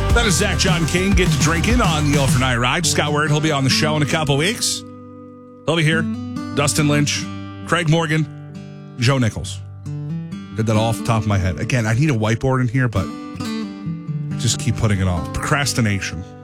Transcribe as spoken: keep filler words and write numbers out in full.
That is Zach John King. Get to drinking on the overnight ride. Scott Word, he'll be on the show in a couple weeks. He'll be here. Dustin Lynch, Craig Morgan, Joe Nichols. Did that all off the top of my head. Again, I need a whiteboard in here, but I just keep putting it off. Procrastination.